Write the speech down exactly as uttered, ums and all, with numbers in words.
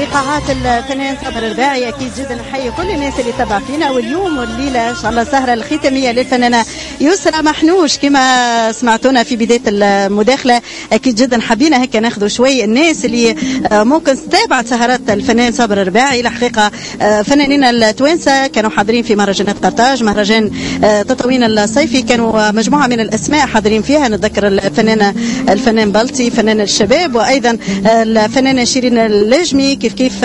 ايقاعات الفنان صابر الرباعي. اكيد جدا نحيي كل الناس اللي تبع فينا، واليوم والليله ان شاء الله السهره الختاميه للفنانه يسرى محنوش كما سمعتونا في بدايه المداخله. اكيد جدا حبينا هيك ناخذوا شوي الناس اللي ممكن تتابع سهرات الفنان صابر الرباعي. الحقيقه فنانين التوانسه كانوا حاضرين في مهرجانات قرطاج، مهرجان تطاوين الصيفي، كانوا مجموعه من الاسماء حاضرين فيها. نتذكر الفنانه الفنان بلطي، فنان الشباب، وايضا الفنانه شيرين اللاجمي، كيف كيف